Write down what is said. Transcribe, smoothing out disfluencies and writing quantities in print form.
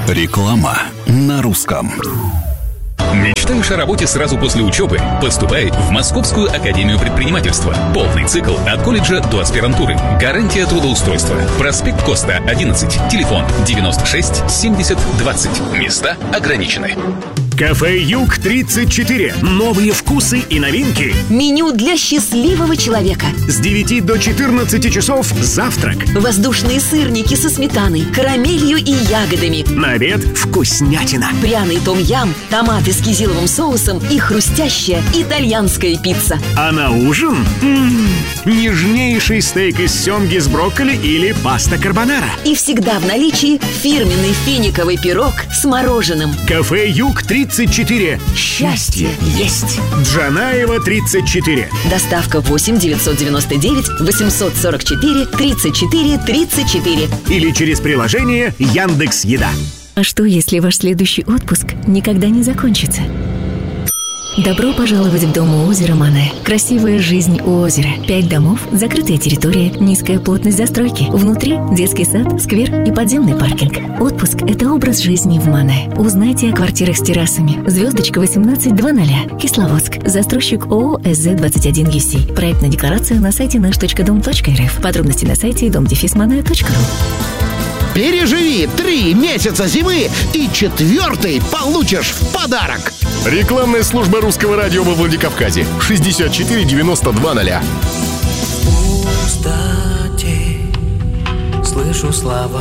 Реклама на русском. Мечтаешь о работе сразу после учебы? Поступай в Московскую академию предпринимательства. Полный цикл от колледжа до аспирантуры. Гарантия трудоустройства. Проспект Коста, 11. Телефон 96 70 20. Места ограничены. Кафе Юг-34. Новые вкусы и новинки. Меню для счастливого человека. С 9 до 14 часов завтрак. Воздушные сырники со сметаной, карамелью и ягодами. На обед вкуснятина. Пряный том-ям, томаты с кизиловым соусом и хрустящая итальянская пицца. А на ужин нежнейший стейк из семги с брокколи или паста карбонара. И всегда в наличии фирменный финиковый пирог с мороженым. Кафе Юг-34. Счастье есть. Джанаева, 34. Доставка 8 999 844 34 34. Или через приложение Яндекс.Еда. А что, если ваш следующий отпуск никогда не закончится? Добро пожаловать в дом у озера Мане. Красивая жизнь у озера. 5 домов, закрытая территория, низкая плотность застройки. Внутри детский сад, сквер и подземный паркинг. Отпуск – это образ жизни в Мане. Узнайте о квартирах с террасами. Звездочка 1820. Кисловодск. Застройщик ООО СЗ-21ЮС. Проектная декларация на сайте наш.дом.рф. Подробности на сайте dom-mane.ru. Переживи 3 месяца зимы и 4-й получишь в подарок. Рекламная служба Русского радио во Владикавказе. 64 92 0. В пустоте слышу слова